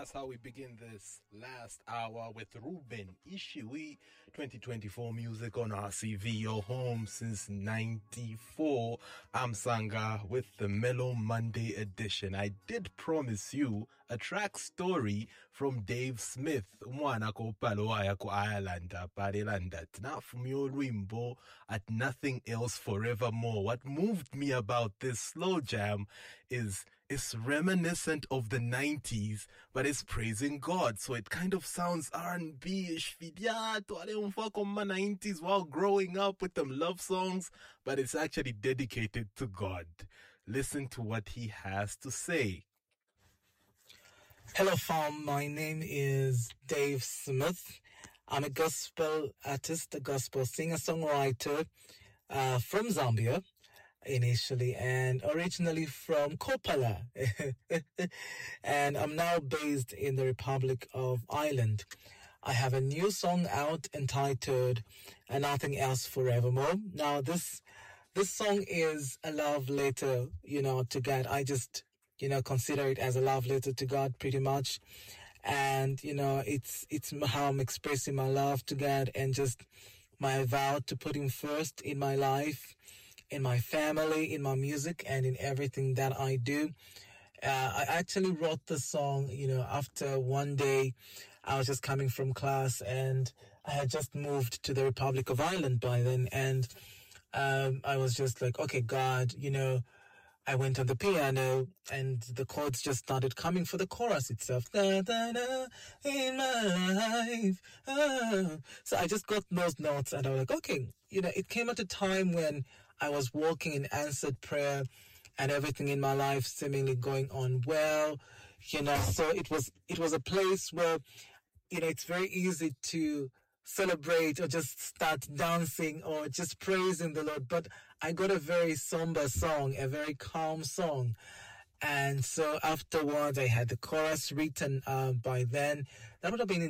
that's how we begin this last hour with Ruben Ishiwi, 2024 music on RCV, your home since 94. I'm Sanga with the Mellow Monday edition. I did promise you a track story from Dave Smith, umwana ko palo waya ko Ireland, Parelanda, na fumyo Wimbo at Nothing Else Forevermore. What moved me about this slow jam is it's reminiscent of the 90s, but it's praising God. So it kind of sounds R&B-ish, 90s while growing up with them love songs, but it's actually dedicated to God. Listen to what he has to say. Hello, fam. My name is Dave Smith. I'm a gospel artist, a gospel singer-songwriter from Zambia initially, and originally from Kopala. And I'm now based in the Republic of Ireland. I have a new song out entitled Nothing Else Forevermore. Now, this song is a love letter, to God. I just, consider it as a love letter to God pretty much. And, it's how I'm expressing my love to God and just my vow to put him first in my life, in my family, in my music, and in everything that I do. I actually wrote the song, after one day I was just coming from class and I had just moved to the Republic of Ireland by then. And I was just like, okay, God, I went on the piano and the chords just started coming for the chorus itself. Da, da, da, in my life. Oh. So I just got those notes and I was like, okay, it came at a time when I was walking in answered prayer and everything in my life seemingly going on well, so it was a place where, it's very easy to celebrate or just start dancing or just praising the Lord. But I got a very somber song, a very calm song. And so afterwards, I had the chorus written by then. That would have been in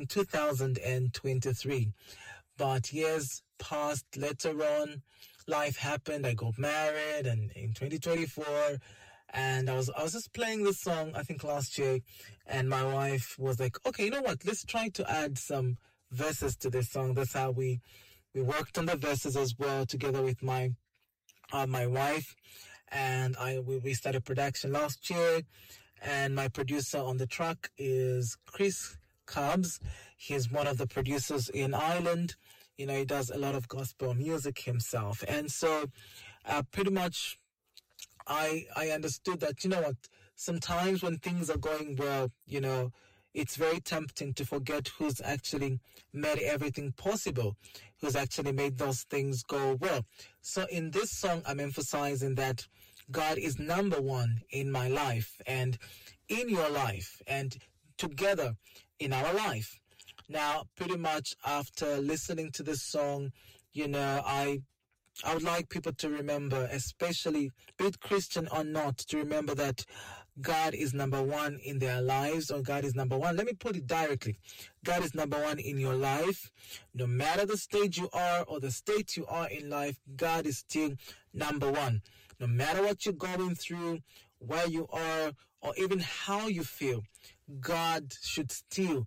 2023. But years passed later on, life happened. I got married, and in 2024, and I was just playing this song, I think last year, and my wife was like, okay, you know what? Let's try to add some verses to this song. That's how we worked on the verses as well together with my wife, and we started production last year. And my producer on the track is Chris Cubs. He's one of the producers in Ireland. He does a lot of gospel music himself. And so pretty much I understood that, sometimes when things are going well, it's very tempting to forget who's actually made everything possible, who's actually made those things go well. So in this song, I'm emphasizing that God is number one in my life and in your life and together in our life. Now, pretty much after listening to this song, I would like people to remember, especially be it Christian or not, to remember that God is number one in their lives, or God is number one. Let me put it directly. God is number one in your life. No matter the stage you are or the state you are in life, God is still number one. No matter what you're going through, where you are, or even how you feel, God should still